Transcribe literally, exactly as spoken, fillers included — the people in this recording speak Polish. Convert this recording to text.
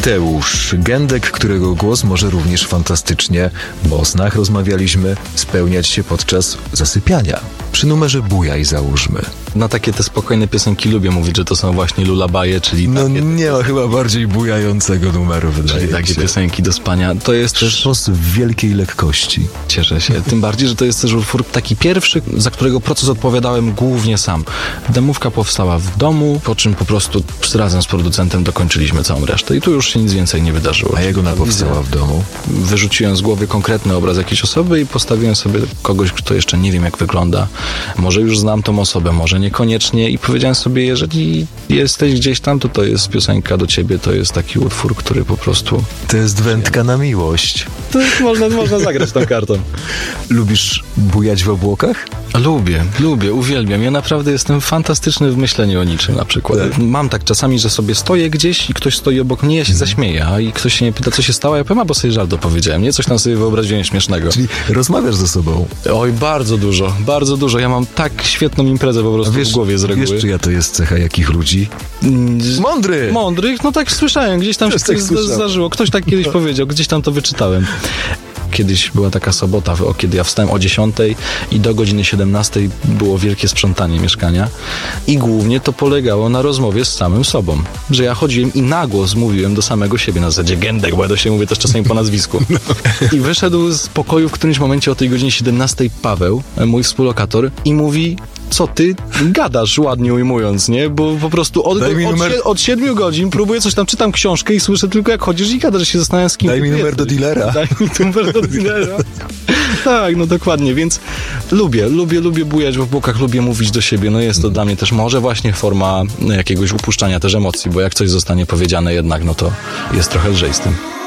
Mateusz Gędek, którego głos może również fantastycznie, bo o snach rozmawialiśmy, spełniać się podczas zasypiania. Przy numerze Bujaj załóżmy. Na takie te spokojne piosenki lubię mówić, że to są właśnie lullaby'e, czyli No takie, nie ma chyba bardziej bujającego numeru, wydaje czyli takie się. piosenki do spania. To jest też... Sztos w wielkiej lekkości. Cieszę się. Tym bardziej, że to jest też utwór taki pierwszy, za którego proces odpowiadałem głównie sam. Demówka powstała w domu, po czym po prostu razem z producentem dokończyliśmy całą resztę i tu już się nic więcej nie wydarzyło. A jak ona powstała w domu? Wyrzuciłem z głowy konkretny obraz jakiejś osoby i postawiłem sobie kogoś, kto jeszcze nie wiem jak wygląda. Może już znam tą osobę, może niekoniecznie i powiedziałem sobie, jeżeli jesteś gdzieś tam, to to jest piosenka do ciebie, to jest taki utwór, który po prostu... To jest wędka na miłość. To można, można zagrać tą kartą. Lubisz bujać w obłokach? Lubię, lubię, uwielbiam. Ja naprawdę jestem fantastyczny w myśleniu o niczym na przykład. Tak. Mam tak czasami, że sobie stoję gdzieś i ktoś stoi obok mnie, ja się zaśmieję, a i ktoś się mnie pyta, co się stało, ja powiem, a bo sobie żart dopowiedziałem, nie? Coś tam sobie wyobraziłem śmiesznego. Czyli rozmawiasz ze sobą. Oj, bardzo dużo, bardzo dużo. Ja mam tak świetną imprezę po prostu wiesz, w głowie z reguły. Wiesz, czyja to jest cecha jakich ludzi? Mądry! Mądrych? No tak słyszałem, gdzieś tam się Też tak coś słyszałem. zdarzyło. Ktoś tak kiedyś powiedział, gdzieś tam to wyczytałem. Kiedyś była taka sobota, o, kiedy ja wstałem o dziesiątej i do godziny siedemnastej było wielkie sprzątanie mieszkania i głównie to polegało na rozmowie z samym sobą, że ja chodziłem i na głos mówiłem do samego siebie na zasadzie Gędek, bo ja do siebie mówię też czasami po nazwisku. No. I wyszedł z pokoju w którymś momencie o tej godzinie siedemnastej Paweł, mój współlokator, i mówi: co ty gadasz, ładnie ujmując, nie? Bo po prostu od, Daj mi od, numer... sie, od siedmiu godzin próbuję coś tam, czytam książkę i słyszę tylko jak chodzisz i gadasz, się zastanawiam z kim. Daj mi numer jesteś. do dealera. Daj mi numer do dealera. Tak, no dokładnie, więc lubię, lubię, lubię bujać w obłokach, lubię mówić do siebie, no jest to dla mnie też może właśnie forma jakiegoś upuszczania też emocji, bo jak coś zostanie powiedziane jednak, no to jest trochę lżej z tym.